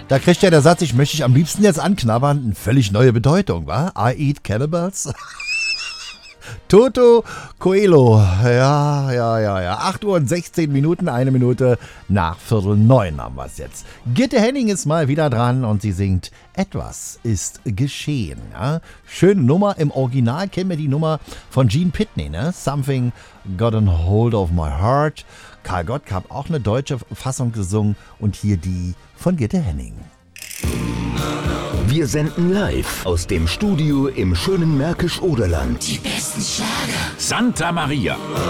Da kriegt ja der Satz, ich möchte dich am liebsten jetzt anknabbern, eine völlig neue Bedeutung, wa? I eat cannibals. Toto Coelho, ja. 8 Uhr und 16 Minuten, 1 Minute nach 8:45 haben wir es jetzt. Gitte Henning ist mal wieder dran und sie singt Etwas ist geschehen. Ja? Schöne Nummer, im Original kennen wir die Nummer von Gene Pitney, ne? Something got a hold of my heart. Karl Gott hat auch eine deutsche Fassung gesungen und hier die von Gitte Henning. Wir senden live aus dem Studio im schönen Märkisch-Oderland. Die besten Schlager. Santa Maria.